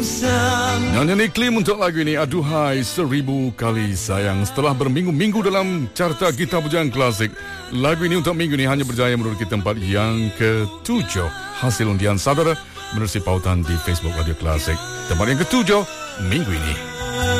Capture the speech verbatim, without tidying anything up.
Nyanyian iklim untuk lagu ini, Aduhai Seribu Kali Sayang. Setelah berminggu-minggu dalam carta Gitar Pujian Klasik, lagu ini untuk minggu ini hanya berjaya menduduki tempat yang ketujuh. Hasil undian saudara menerusi pautan di Facebook Radio Klasik. Tempat yang ketujuh minggu ini.